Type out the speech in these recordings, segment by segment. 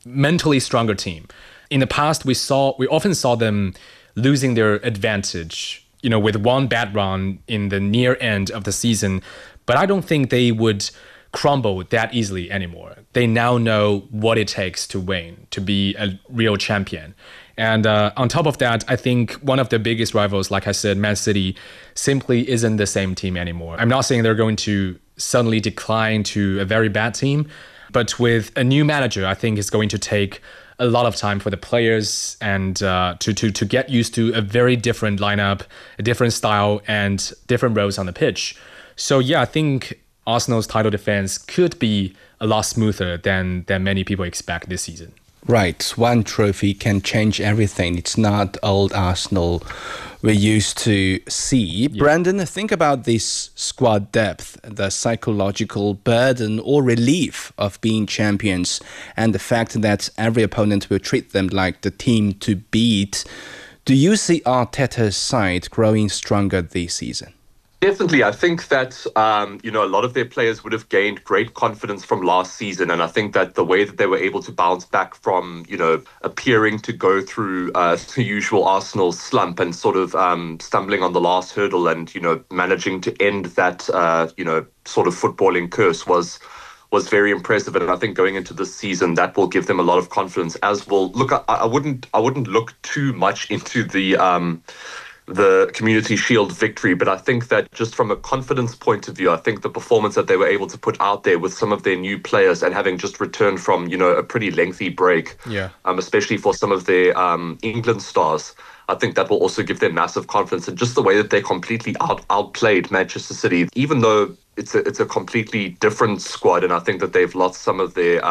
mentally stronger team. In the past, we often saw them losing their advantage, with one bad run in the near end of the season. But I don't think they would crumble that easily anymore. They now know what it takes to win, to be a real champion. And on top of that, I think one of the biggest rivals, like I said, Man City, simply isn't the same team anymore. I'm not saying they're going to suddenly decline to a very bad team, but with a new manager, I think it's going to take a lot of time for the players and to get used to a very different lineup, a different style, and different roles on the pitch. So yeah, I think Arsenal's title defense could be a lot smoother than many people expect this season. Right, one trophy can change everything. It's not old Arsenal we used to see. Yeah. Brandon, think about this squad depth, the psychological burden or relief of being champions, and the fact that every opponent will treat them like the team to beat. Do you see Arteta's side growing stronger this season? Definitely. I think that, a lot of their players would have gained great confidence from last season. And I think that the way that they were able to bounce back from, appearing to go through the usual Arsenal slump and sort of stumbling on the last hurdle and, managing to end that, sort of footballing curse was very impressive. And I think going into this season, that will give them a lot of confidence as well. Look, I wouldn't look too much into the Community Shield victory, but I think that just from a confidence point of view, I think the performance that they were able to put out there with some of their new players and having just returned from, a pretty lengthy break, especially for some of their England stars, I think that will also give them massive confidence. And just the way that they completely outplayed Manchester City, even though it's a completely different squad, and I think that they've lost some of their,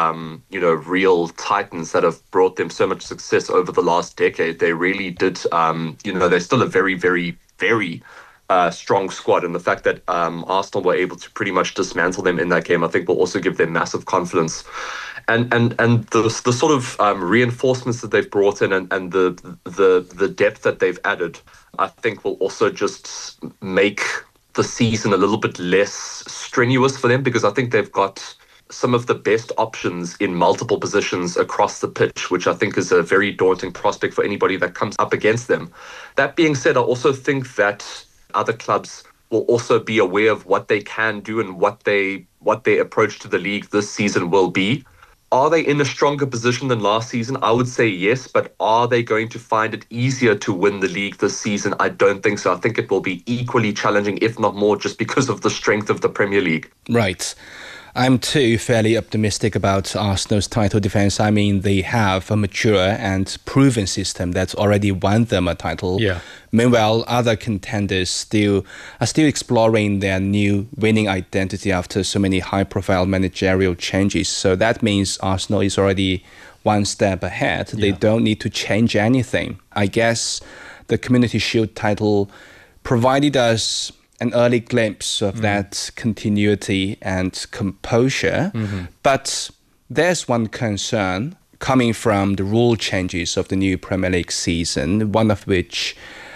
real titans that have brought them so much success over the last decade. They really did, they're still a very, very, very strong squad. And the fact that Arsenal were able to pretty much dismantle them in that game, I think will also give them massive confidence. And the sort of reinforcements that they've brought in and the depth that they've added, I think will also just make the season a little bit less strenuous for them, because I think they've got some of the best options in multiple positions across the pitch, which I think is a very daunting prospect for anybody that comes up against them. That being said, I also think that other clubs will also be aware of what they can do and what their approach to the league this season will be. Are they in a stronger position than last season? I would say yes, but are they going to find it easier to win the league this season? I don't think so. I think it will be equally challenging, if not more, just because of the strength of the Premier League. Right. I'm too fairly optimistic about Arsenal's title defense. I mean, they have a mature and proven system that's already won them a title. Yeah. Meanwhile, other contenders are still exploring their new winning identity after so many high-profile managerial changes. So that means Arsenal is already one step ahead. They don't need to change anything. I guess the Community Shield title provided us an early glimpse of that continuity and composure. Mm-hmm. But there's one concern coming from the rule changes of the new Premier League season, one of which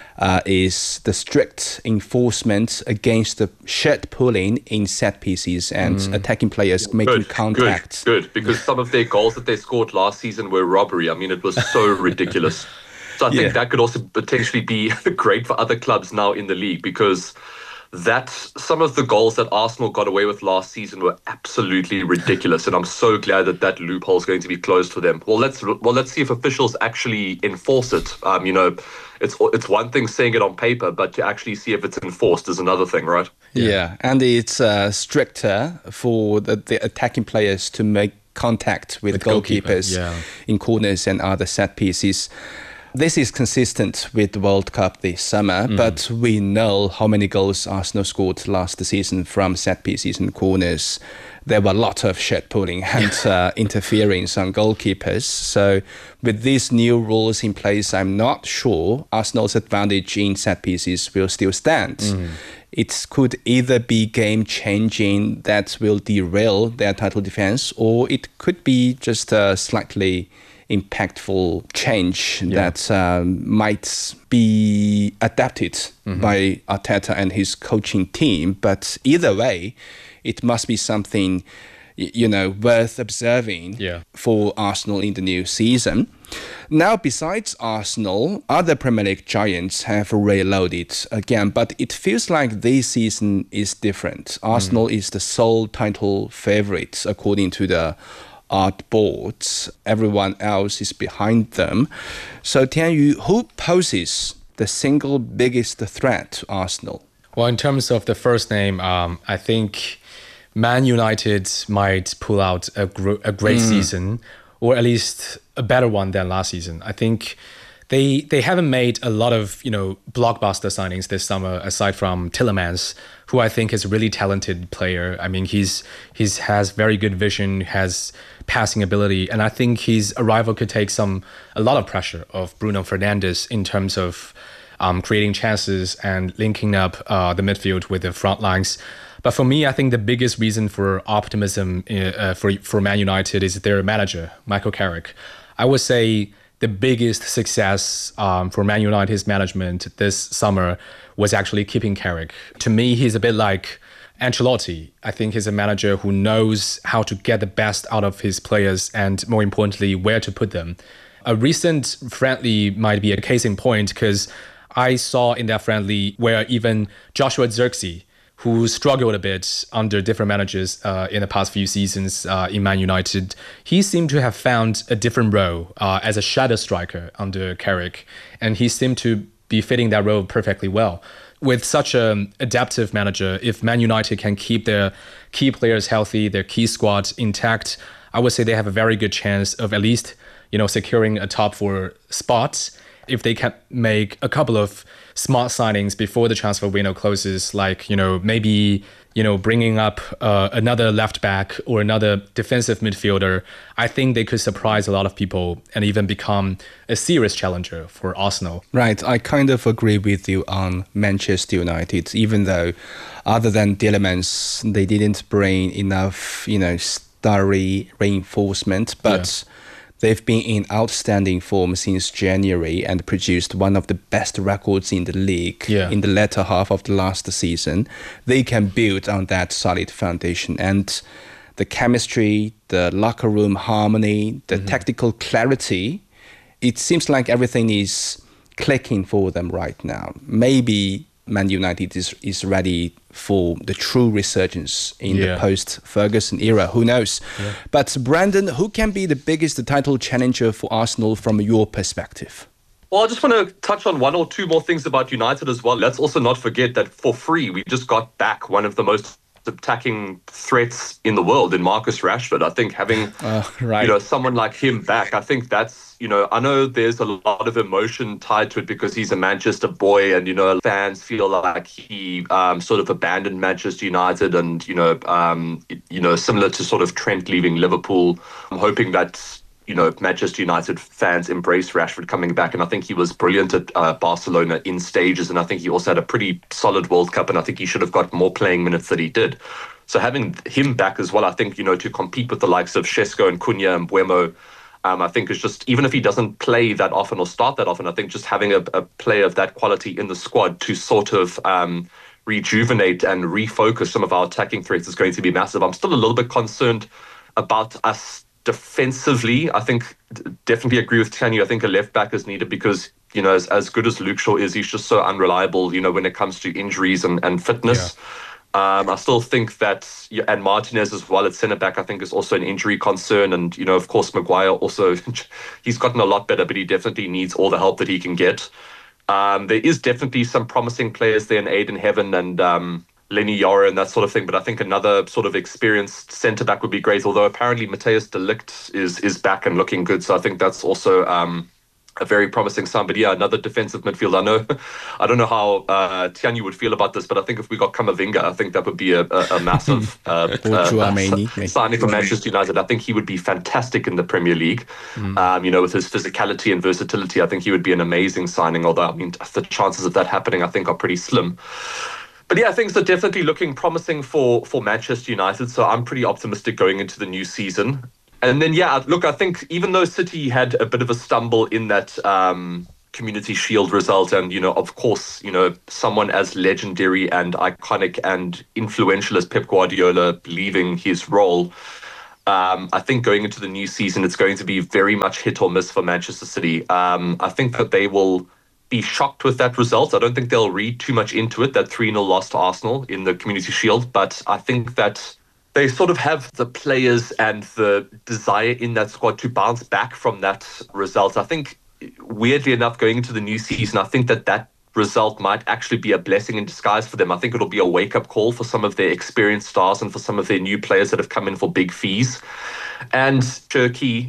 is the strict enforcement against the shirt pulling in set pieces and attacking players making contact. Good, because some of their goals that they scored last season were robbery. I mean, it was so ridiculous. So I think that could also potentially be great for other clubs now in the league, because some of the goals that Arsenal got away with last season were absolutely ridiculous, and I'm so glad that loophole is going to be closed for them. Well, let's see if officials actually enforce it. It's one thing saying it on paper, but to actually see if it's enforced is another thing, right? Yeah, and it's stricter for the attacking players to make contact with goalkeepers in corners and other set pieces. This is consistent with the World Cup this summer, but we know how many goals Arsenal scored last season from set pieces and corners. There were a lot of shirt pulling and interference on goalkeepers. So with these new rules in place, I'm not sure Arsenal's advantage in set pieces will still stand. It could either be game-changing that will derail their title defense, or it could be just a slightly impactful change that might be adapted by Arteta and his coaching team. But either way, it must be something worth observing for Arsenal in the new season. Now, besides Arsenal, other Premier League giants have reloaded again, but it feels like this season is different. Arsenal is the sole title favourites according to the odd boards. Everyone else is behind them. So Tianyu, who poses the single biggest threat to Arsenal? Well, in terms of the first name, I think Man United might pull out a great season, or at least a better one than last season. I think they haven't made a lot of blockbuster signings this summer, aside from Tielemans, who I think is a really talented player. I mean, he's has very good vision, has passing ability, and I think his arrival could take a lot of pressure off Bruno Fernandes in terms of creating chances and linking up the midfield with the front lines. But for me, I think the biggest reason for optimism for Man United is their manager, Michael Carrick. I would say the biggest success for Man United's management this summer was actually keeping Carrick. To me, he's a bit like Ancelotti. I think he's a manager who knows how to get the best out of his players and, more importantly, where to put them. A recent friendly might be a case in point, because I saw in that friendly where even Joshua Zirkzee, who struggled a bit under different managers in the past few seasons in Man United, he seemed to have found a different role as a shadow striker under Carrick, and he seemed to be fitting that role perfectly well. With such an adaptive manager, if Man United can keep their key players healthy, their key squad intact, I would say they have a very good chance of at least securing a top 4 spot. If they can make a couple of smart signings before the transfer window closes, like, maybe, bringing up another left back or another defensive midfielder, I think they could surprise a lot of people and even become a serious challenger for Arsenal. Right. I kind of agree with you on Manchester United, even though other than Tielemans, they didn't bring enough, starry reinforcement, but they've been in outstanding form since January and produced one of the best records in the league in the latter half of the last season. They can build on that solid foundation. And the chemistry, the locker room harmony, the tactical clarity, it seems like everything is clicking for them right now. Maybe Man United is ready for the true resurgence in the post-Ferguson era. Who knows? Yeah. But Brandon, who can be the biggest title challenger for Arsenal from your perspective? Well, I just want to touch on one or two more things about United as well. Let's also not forget that for free, we just got back one of the most attacking threats in the world in Marcus Rashford. I think having someone like him back, I think that's, I know there's a lot of emotion tied to it because he's a Manchester boy, and fans feel like he sort of abandoned Manchester United, and similar to sort of Trent leaving Liverpool. I'm hoping that Manchester United fans embrace Rashford coming back, and I think he was brilliant at Barcelona in stages, and I think he also had a pretty solid World Cup, and I think he should have got more playing minutes than he did. So having him back as well, I think, to compete with the likes of Šeško and Cunha and Mbeumo, I think is just, even if he doesn't play that often or start that often, I think just having a player of that quality in the squad to sort of rejuvenate and refocus some of our attacking threats is going to be massive. I'm still a little bit concerned about us defensively. I think definitely agree with Tianyu. I think a left back is needed because, as good as Luke Shaw is, he's just so unreliable, when it comes to injuries and fitness. I still think that, and Martinez as well at centre back, I think is also an injury concern. And, of course, Maguire also, he's gotten a lot better, but he definitely needs all the help that he can get. There is definitely some promising players there in Aiden Heaven and Lenny Yara and that sort of thing, but I think another sort of experienced centre-back would be great, although apparently Matthijs de Ligt is back and looking good, so I think that's also a very promising sign. But another defensive midfielder. I don't know how Tianyu would feel about this, but I think if we got Camavinga, I think that would be a massive signing for Manchester United. I think he would be fantastic in the Premier League. With his physicality and versatility, I think he would be an amazing signing, although, the chances of that happening, I think, are pretty slim. But things are definitely looking promising for Manchester United. So I'm pretty optimistic going into the new season. And then, I think even though City had a bit of a stumble in that Community Shield result, and, of course, someone as legendary and iconic and influential as Pep Guardiola leaving his role, I think going into the new season, it's going to be very much hit or miss for Manchester City. I think that they will be shocked with that result. I don't think they'll read too much into it, that 3-0 loss to Arsenal in the Community Shield. But I think that they sort of have the players and the desire in that squad to bounce back from that result. I think, weirdly enough, going into the new season, I think that result might actually be a blessing in disguise for them. I think it'll be a wake-up call for some of their experienced stars and for some of their new players that have come in for big fees. And Cherki,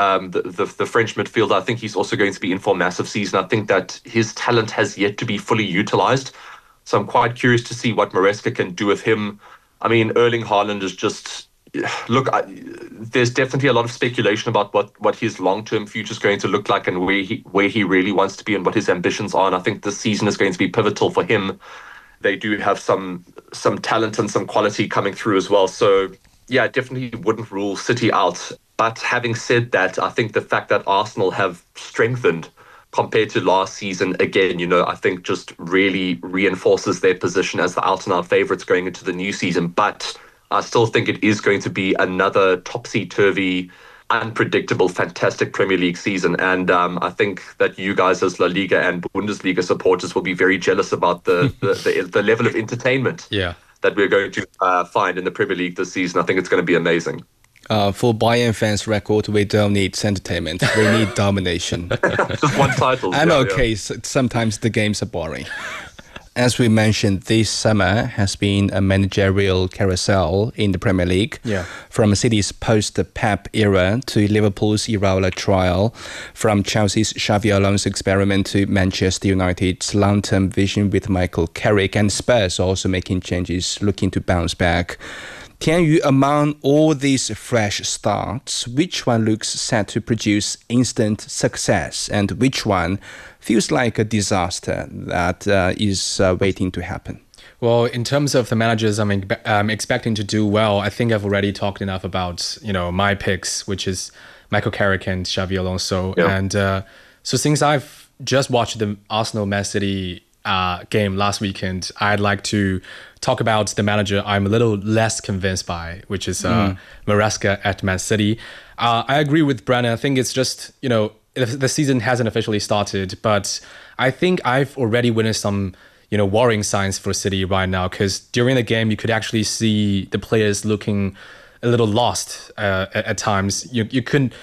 the French midfielder, I think he's also going to be in for a massive season. I think that his talent has yet to be fully utilized. So I'm quite curious to see what Maresca can do with him. I mean, Erling Haaland is just... Look, there's definitely a lot of speculation about what his long-term future is going to look like and where he really wants to be and what his ambitions are. And I think this season is going to be pivotal for him. They do have some talent and some quality coming through as well. So, yeah, definitely wouldn't rule City out. But having said that, I think the fact that Arsenal have strengthened compared to last season, again, I think just really reinforces their position as the out-and-out favourites going into the new season. But I still think it is going to be another topsy-turvy, unpredictable, fantastic Premier League season. And I think that you guys as La Liga and Bundesliga supporters will be very jealous about the level of entertainment that we're going to find in the Premier League this season. I think it's going to be amazing. For Bayern fans' record, we don't need entertainment. We need domination. Just one title. I'm okay. Sometimes the games are boring. As we mentioned, this summer has been a managerial carousel in the Premier League. From City's post-Pep era to Liverpool's Iraola trial, from Chelsea's Xabi Alonso experiment to Manchester United's long-term vision with Michael Carrick, and Spurs also making changes, looking to bounce back. Tianyu, among all these fresh starts, which one looks set to produce instant success and which one feels like a disaster that is waiting to happen? Well, in terms of the managers I'm expecting to do well, I think I've already talked enough about, my picks, which is Michael Carrick and Xabi Alonso. And so since I've just watched the Arsenal-Man City game last weekend, I'd like to talk about the manager I'm a little less convinced by, which is Maresca at Man City. I agree with Brandon. I think it's just, the season hasn't officially started, but I think I've already witnessed some, worrying signs for City right now, because during the game, you could actually see the players looking a little lost at times. You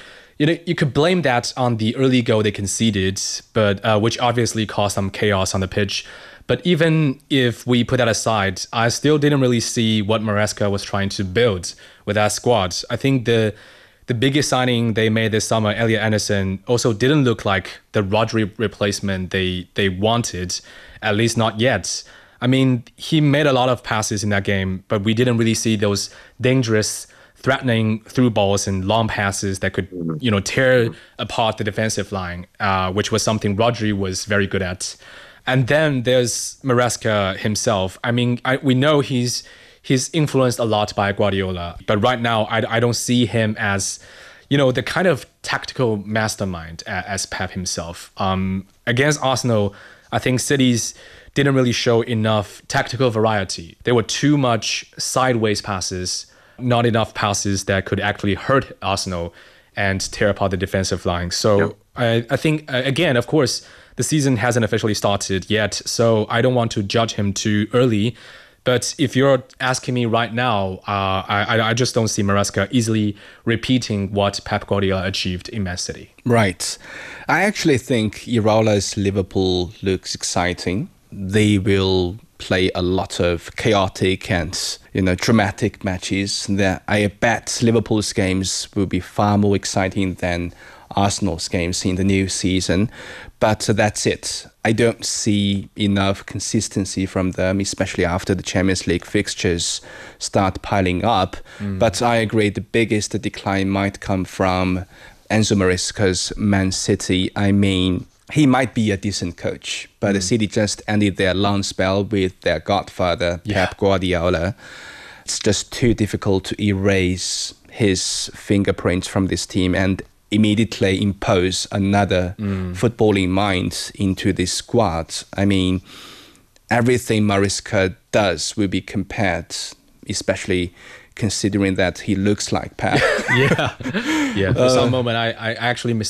could blame that on the early goal they conceded, but which obviously caused some chaos on the pitch. But even if we put that aside, I still didn't really see what Maresca was trying to build with that squad. I think the biggest signing they made this summer, Elliot Anderson, also didn't look like the Rodri replacement they wanted, at least not yet. I mean, he made a lot of passes in that game, but we didn't really see those dangerous, threatening through balls and long passes that could, tear apart the defensive line, which was something Rodri was very good at. And then there's Maresca himself. I mean, we know he's influenced a lot by Guardiola, but right now I don't see him as, the kind of tactical mastermind as Pep himself. Against Arsenal, I think City's didn't really show enough tactical variety. There were too much sideways passes, not enough passes that could actually hurt Arsenal and tear apart the defensive line. So I think, again, of course, the season hasn't officially started yet, so I don't want to judge him too early. But if you're asking me right now, I just don't see Maresca easily repeating what Pep Guardiola achieved in Man City. Right. I actually think Iraola's Liverpool looks exciting. They will play a lot of chaotic and dramatic matches. That I bet Liverpool's games will be far more exciting than Arsenal's games in the new season. But that's it. I don't see enough consistency from them, especially after the Champions League fixtures start piling up. But I agree the biggest decline might come from Enzo Maresca's Man City. I mean, he might be a decent coach, but the City just ended their long spell with their godfather, Pep Guardiola. It's just too difficult to erase his fingerprints from this team and immediately impose another footballing mind into this squad. I mean, everything Maresca does will be compared, especially considering that he looks like Pep. Yeah. For some moment, I actually